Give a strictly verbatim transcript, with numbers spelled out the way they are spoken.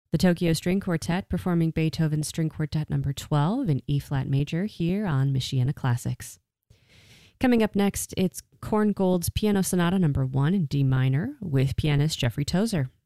The Tokyo String Quartet performing Beethoven's String Quartet number twelve in E-flat major here on Michiana Classics. Coming up next, it's Korngold's Piano Sonata number one in D minor with pianist Jeffrey Tozer.